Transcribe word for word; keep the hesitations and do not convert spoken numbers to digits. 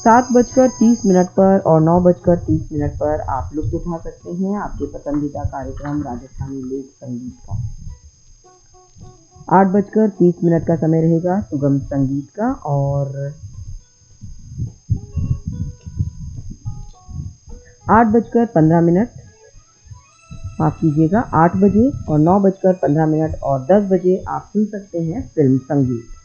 सात बजकर तीस मिनट पर और नौ बजकर तीस मिनट पर आप लुत्फ़ उठा सकते हैं आपके पसंदीदा कार्यक्रम राजस्थानी लोक संगीत का। आठ बजकर तीस मिनट का समय रहेगा सुगम संगीत का और आठ बजकर पंद्रह मिनट माफ़ कीजिएगा आठ बजे और नौ बजकर पंद्रह मिनट और दस बजे आप सुन सकते हैं फिल्म संगीत।